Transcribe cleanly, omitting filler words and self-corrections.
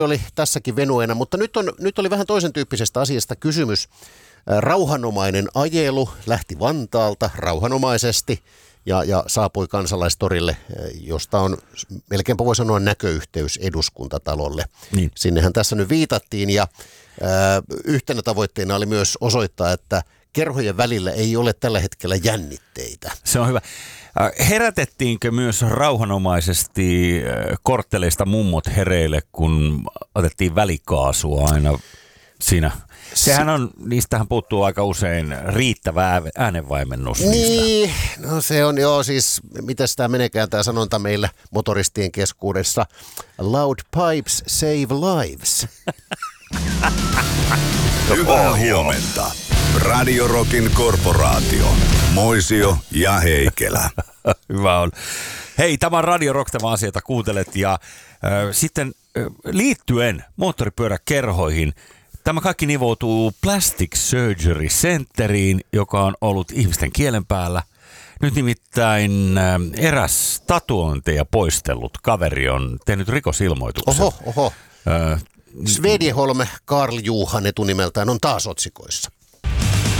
oli tässäkin venuena, mutta nyt oli vähän toisen tyyppisestä asiasta kysymys. Rauhanomainen ajelu lähti Vantaalta rauhanomaisesti ja saapui Kansalaistorille, josta on melkeinpä voi sanoa näköyhteys Eduskuntatalolle. Niin. Sinnehän tässä nyt viitattiin ja yhtenä tavoitteena oli myös osoittaa, että kerhojen välillä ei ole tällä hetkellä jännitteitä. Se on hyvä. Herätettiinkö myös rauhanomaisesti kortteleista mummot hereille, kun otettiin välikaasua aina siinä? Sehän on, niistähän puuttuu aika usein riittävä äänenvaimennus. Niin, no se on joo siis, miten sitä menekään tämä sanonta meillä motoristien keskuudessa. Loud pipes save lives. Hyvää huomenta. Radio Rockin korporaatio. Moisio ja Heikelä. Hyvä on. Hei, tämä on Radio Rock, tämä asia, jota kuuntelet. Ja sitten liittyen moottoripyöräkerhoihin, tämä kaikki nivoutuu Plastic Surgery Centeriin, joka on ollut ihmisten kielen päällä. Nyt nimittäin eräs tatuointeja poistellut kaveri on tehnyt rikosilmoituksen. Oho. Svedjeholm Karl Johan etunimeltään on taas otsikoissa.